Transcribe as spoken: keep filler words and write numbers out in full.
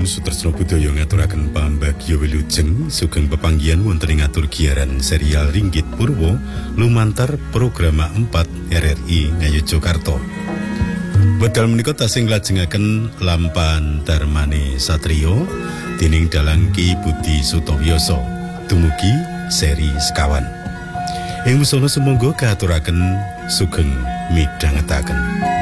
Sutresna Budaya ngaturaken pambagya wilujeng sugeng pepanggihan wonten ing atur giaran serial Ringgit Purwo lumantar programa empat R R I Ngayogyakarta. Wedal menika tasih nglajengaken lampahan Darmane Satrio dening dalang Ki Budi Sutowyoso dumugi seri sekawan. Ing musana sumangga kaaturaken sugeng midhangetaken.